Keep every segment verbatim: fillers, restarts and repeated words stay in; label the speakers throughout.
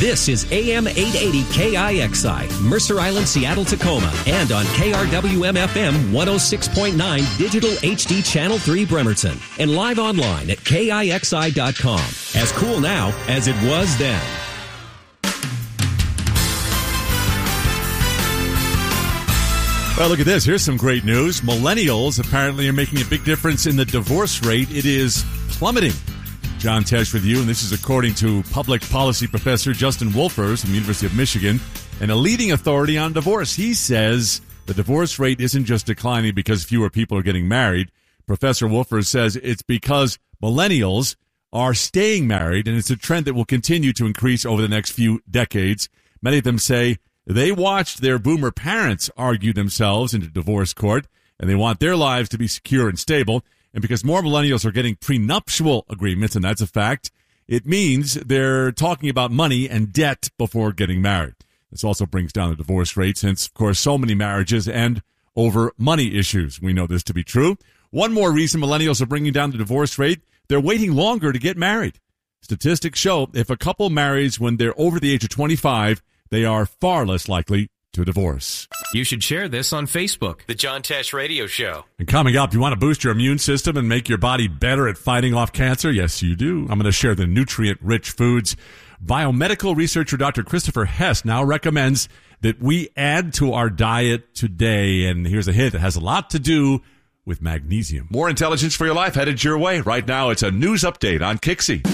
Speaker 1: This is A M eight eighty K I X I, Mercer Island, Seattle, Tacoma, and on K R W M F M one oh six point nine Digital H D Channel three Bremerton, and live online at K I X I dot com. As cool now as it was then.
Speaker 2: Well, look at this. Here's some great news. Millennials apparently are making a big difference in the divorce rate. It is plummeting. John Tesh with you, and this is according to public policy professor Justin Wolfers from the University of Michigan, and a leading authority on divorce. He says the divorce rate isn't just declining because fewer people are getting married. Professor Wolfers says it's because millennials are staying married, and it's a trend that will continue to increase over the next few decades. Many of them say they watched their boomer parents argue themselves into divorce court, and they want their lives to be secure and stable. And because more millennials are getting prenuptial agreements, and that's a fact, it means they're talking about money and debt before getting married. This also brings down the divorce rate since, of course, so many marriages end over money issues. We know this to be true. One more reason millennials are bringing down the divorce rate, they're waiting longer to get married. Statistics show if a couple marries when they're over the age of twenty-five, they are far less likely to divorce.
Speaker 3: You should share this on Facebook. The John Tesh Radio Show.
Speaker 2: And coming up, you want to boost your immune system and make your body better at fighting off cancer? Yes, you do. I'm going to share the nutrient-rich foods. Biomedical researcher Doctor Christopher Hess now recommends that we add to our diet today. And here's a hint. It has a lot to do with magnesium.
Speaker 4: More intelligence for your life headed your way. Right now, it's a news update on Kixie.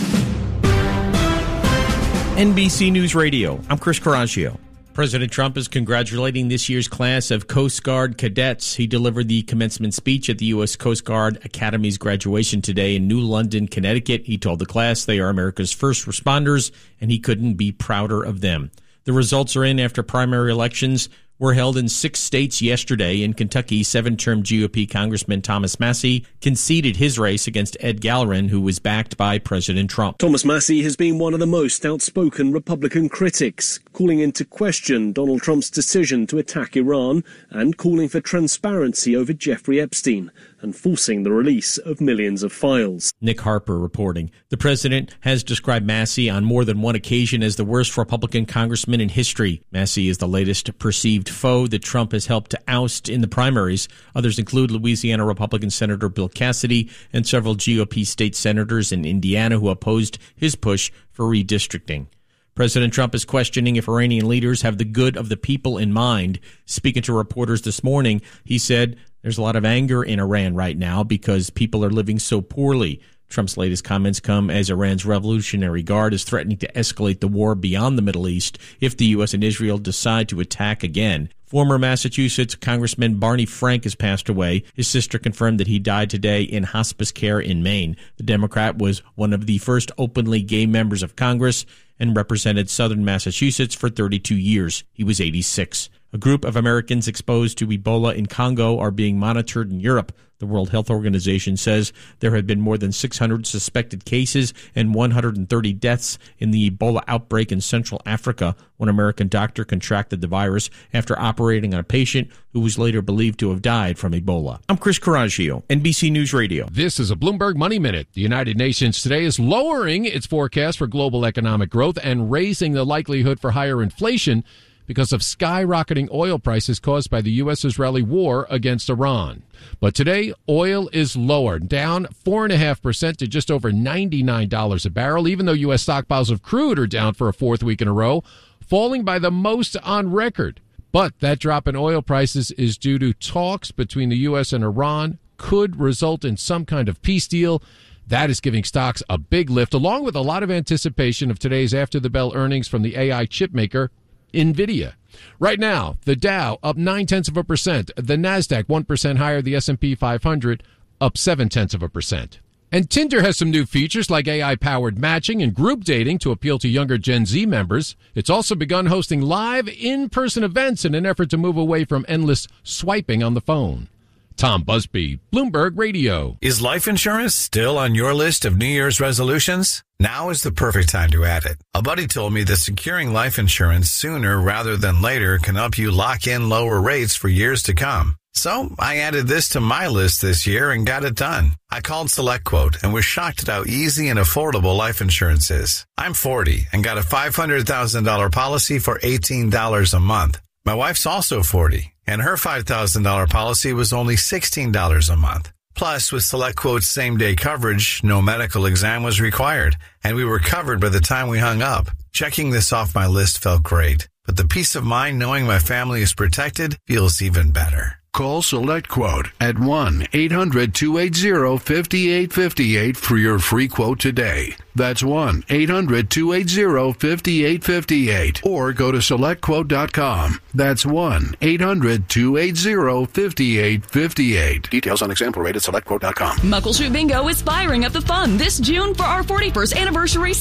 Speaker 5: N B C News Radio. I'm Chris Coraggio. President Trump is congratulating this year's class of Coast Guard cadets. He delivered the commencement speech at the U S Coast Guard Academy's graduation today in New London, Connecticut. He told the class they are America's first responders, and he couldn't be prouder of them. The results are in after primary elections were held in six states yesterday. In Kentucky, seven-term G O P Congressman Thomas Massie conceded his race against Ed Gallerin, who was backed by President Trump.
Speaker 6: Thomas Massie has been one of the most outspoken Republican critics, calling into question Donald Trump's decision to attack Iran and calling for transparency over Jeffrey Epstein and forcing the release of millions of files.
Speaker 5: Nick Harper reporting. The president has described Massie on more than one occasion as the worst Republican congressman in history. Massie is the latest perceived foe that Trump has helped to oust in the primaries. Others include Louisiana Republican Senator Bill Cassidy and several G O P state senators in Indiana who opposed his push for redistricting. President Trump is questioning if Iranian leaders have the good of the people in mind. Speaking to reporters this morning, he said there's a lot of anger in Iran right now because people are living so poorly. Trump's latest comments come as Iran's Revolutionary Guard is threatening to escalate the war beyond the Middle East if the U S and Israel decide to attack again. Former Massachusetts Congressman Barney Frank has passed away. His sister confirmed that he died today in hospice care in Maine. The Democrat was one of the first openly gay members of Congress and represented southern Massachusetts for thirty-two years. He was eighty-six. A group of Americans exposed to Ebola in Congo are being monitored in Europe. The World Health Organization says there have been more than six hundred suspected cases and one hundred thirty deaths in the Ebola outbreak in Central Africa. One American doctor contracted the virus after operating on a patient who was later believed to have died from Ebola. I'm Chris Coraggio, N B C News Radio.
Speaker 7: This is a Bloomberg Money Minute. The United Nations today is lowering its forecast for global economic growth and raising the likelihood for higher inflation because of skyrocketing oil prices caused by the U S-Israeli war against Iran. But today, oil is lower, down four point five percent to just over ninety-nine dollars a barrel, even though U S stockpiles of crude are down for a fourth week in a row, falling by the most on record. But that drop in oil prices is due to talks between the U S and Iran, could result in some kind of peace deal. That is giving stocks a big lift, along with a lot of anticipation of today's after-the-bell earnings from the A I chip maker NVIDIA. Right now, the Dow up nine-tenths of a percent, the NASDAQ one percent higher, the S and P five hundred up seven-tenths of a percent. And Tinder has some new features like A I-powered matching and group dating to appeal to younger Gen Z members. It's also begun hosting live in-person events in an effort to move away from endless swiping on the phone. Tom Busby, Bloomberg Radio.
Speaker 8: Is life insurance still on your list of New Year's resolutions? Now is the perfect time to add it. A buddy told me that securing life insurance sooner rather than later can help you lock in lower rates for years to come. So I added this to my list this year and got it done. I called SelectQuote and was shocked at how easy and affordable life insurance is. I'm forty and got a five hundred thousand dollars policy for eighteen dollars a month. My wife's also forty, and her five thousand dollars policy was only sixteen dollars a month. Plus, with SelectQuote's same-day coverage, no medical exam was required, and we were covered by the time we hung up. Checking this off my list felt great, but the peace of mind knowing my family is protected feels even better.
Speaker 9: Call SelectQuote at one eight hundred two eight zero five eight five eight for your free quote today. That's one eight hundred two eight zero five eight five eight. Or go to select quote dot com. That's one eight hundred two eight zero five eight five eight. Details on example rate at select quote dot com.
Speaker 10: Muckleshoot Bingo is firing up the fun this June for our forty-first anniversary